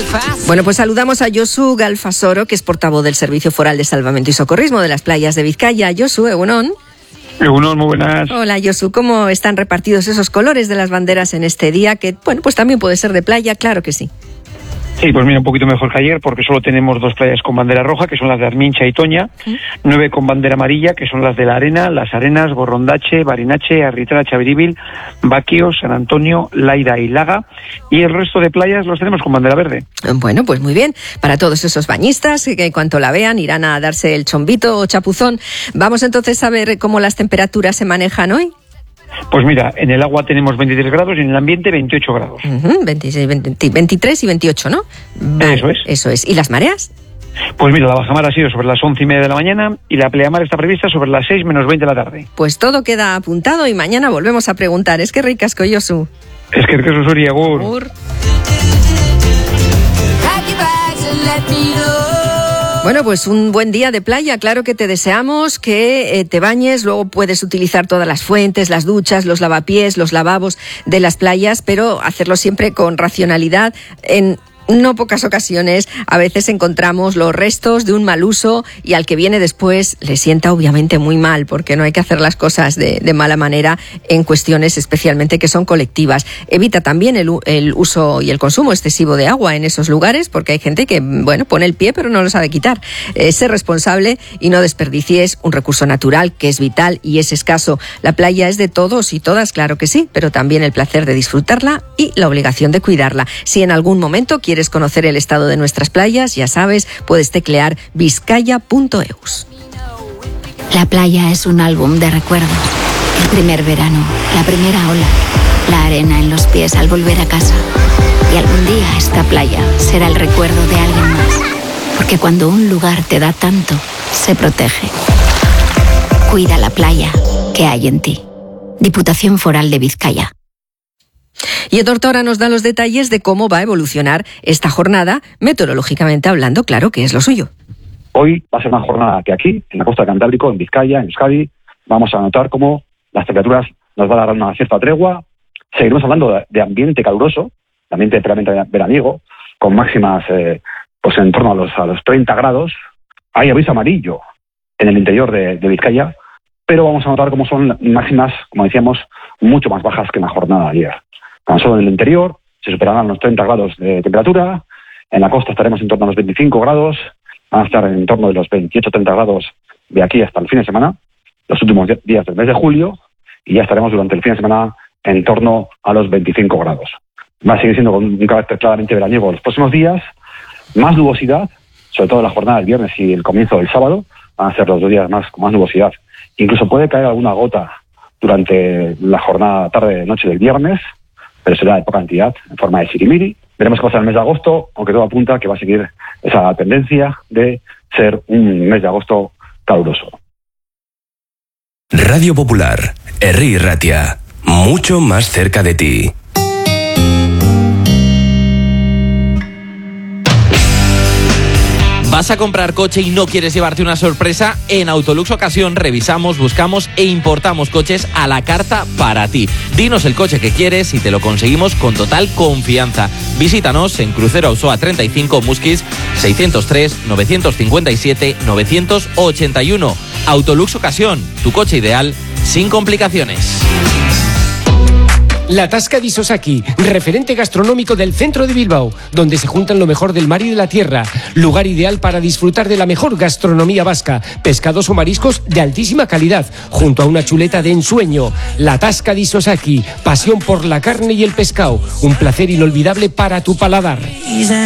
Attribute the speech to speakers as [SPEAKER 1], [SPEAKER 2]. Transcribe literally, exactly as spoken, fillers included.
[SPEAKER 1] Bueno, pues saludamos a Josu Galfasoro, que es portavoz del Servicio Foral de Salvamento y Socorrismo de las Playas de Vizcaya. Josu, egunon.
[SPEAKER 2] Egunon, muy buenas.
[SPEAKER 1] Hola, Josu. ¿Cómo están repartidos esos colores de las banderas en este día? Que, bueno, pues también puede ser de playa, claro que sí.
[SPEAKER 2] Sí, pues mira, un poquito mejor que ayer, porque solo tenemos dos playas con bandera roja, que son las de Armincha y Toña, ¿sí? Nueve con bandera amarilla, que son las de La Arena, Las Arenas, Borrondache, Barinache, Arritra, Chaviríbil, Baquio, San Antonio, Laida y Laga, y el resto de playas los tenemos con bandera verde.
[SPEAKER 1] Bueno, pues muy bien. Para todos esos bañistas, que en cuanto la vean irán a darse el chombito o chapuzón. Vamos entonces a ver cómo las temperaturas se manejan hoy.
[SPEAKER 2] Pues mira, en el agua tenemos veintitrés grados y en el ambiente veintiocho grados.
[SPEAKER 1] Uh-huh, veintiséis, veinte, veintitrés y veintiocho, ¿no? Vale,
[SPEAKER 2] eso es.
[SPEAKER 1] Eso es. ¿Y las mareas?
[SPEAKER 2] Pues mira, la bajamar ha sido sobre las once y media de la mañana y la pleamar está prevista sobre las seis menos veinte de la tarde.
[SPEAKER 1] Pues todo queda apuntado y mañana volvemos a preguntar. Es que ricasco, Josu.
[SPEAKER 2] Es que ricasco, Suri, agur.
[SPEAKER 1] Agur. Bueno, pues un buen día de playa, claro que te deseamos que eh, te bañes, luego puedes utilizar todas las fuentes, las duchas, los lavapiés, los lavabos de las playas, pero hacerlo siempre con racionalidad. En no pocas ocasiones a veces encontramos los restos de un mal uso y al que viene después le sienta obviamente muy mal, porque no hay que hacer las cosas de, de mala manera en cuestiones especialmente que son colectivas. Evita también el, el uso y el consumo excesivo de agua en esos lugares, porque hay gente que, bueno, pone el pie pero no lo sabe quitar. Eh, sé responsable y no desperdicies un recurso natural que es vital y es escaso. La playa es de todos y todas, claro que sí, pero también el placer de disfrutarla y la obligación de cuidarla. Si en algún momento quieres ¿Quieres conocer el estado de nuestras playas? Ya sabes, puedes teclear vizcaya punto eus.
[SPEAKER 3] La playa es un álbum de recuerdos. El primer verano, la primera ola, la arena en los pies al volver a casa. Y algún día esta playa será el recuerdo de alguien más. Porque cuando un lugar te da tanto, se protege. Cuida la playa que hay en ti. Diputación Foral de Vizcaya.
[SPEAKER 1] Y Etor ahora nos da los detalles de cómo va a evolucionar esta jornada, meteorológicamente hablando, claro que es lo suyo.
[SPEAKER 4] Hoy va a ser una jornada que aquí, en la costa del Cantábrico, en Vizcaya, en Euskadi, vamos a notar cómo las temperaturas nos van a dar una cierta tregua. Seguiremos hablando de, de ambiente caluroso, de ambiente plenamente veraniego, con máximas eh, pues en torno a los, a los treinta grados. Hay aviso amarillo en el interior de, de Vizcaya, pero vamos a notar cómo son máximas, como decíamos, mucho más bajas que en la jornada de ayer. Tan solo en el interior se superarán los treinta grados de temperatura, en la costa estaremos en torno a los veinticinco grados, van a estar en torno de los veintiocho a treinta grados de aquí hasta el fin de semana, los últimos días del mes de julio, y ya estaremos durante el fin de semana en torno a los veinticinco grados. Va a seguir siendo con un carácter claramente veraniego los próximos días, más nubosidad, sobre todo la jornada del viernes y el comienzo del sábado, van a ser los dos días más con más nubosidad. Incluso puede caer alguna gota durante la jornada tarde-noche del viernes, pero será de poca cantidad, en forma de sirimiri. Veremos qué pasa en el mes de agosto, aunque todo apunta a que va a seguir esa tendencia de ser un mes de agosto caluroso.
[SPEAKER 5] Radio Popular, Herri Ratia, mucho más cerca de ti.
[SPEAKER 6] ¿Vas a comprar coche y no quieres llevarte una sorpresa? En Autolux Ocasión revisamos, buscamos e importamos coches a la carta para ti. Dinos el coche que quieres y te lo conseguimos con total confianza. Visítanos en Crucero Auzoa treinta y cinco, Musquis seiscientos tres, novecientos cincuenta y siete, novecientos ochenta y uno. Autolux Ocasión, tu coche ideal sin complicaciones.
[SPEAKER 7] La Tasca di Sosaki, referente gastronómico del centro de Bilbao, donde se juntan lo mejor del mar y de la tierra. Lugar ideal para disfrutar de la mejor gastronomía vasca, pescados o mariscos de altísima calidad, junto a una chuleta de ensueño. La Tasca di Sosaki, pasión por la carne y el pescado, un placer inolvidable para tu paladar.